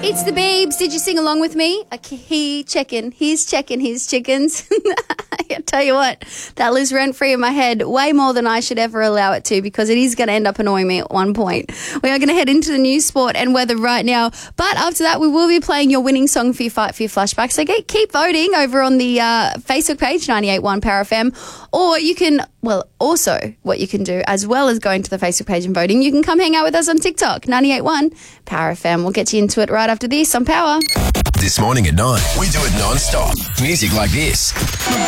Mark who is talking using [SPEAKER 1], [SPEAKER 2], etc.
[SPEAKER 1] It's the Beebs. Did you sing along with me? He's checking his chickens. I tell you what, that lives rent-free in my head way more than I should ever allow it to, because it is going to end up annoying me at one point. We are going to head into the news, sport and weather right now. But after that, we will be playing your winning song for your Fight for Your Flashback. So keep voting over on the Facebook page, 98.1 Power FM. Or you can, also what you can do, as well as going to the Facebook page and voting, you can come hang out with us on TikTok, 98.1 Power FM. We'll get you into it right after this on Power.
[SPEAKER 2] This morning at 9, we do it non-stop. Music like this.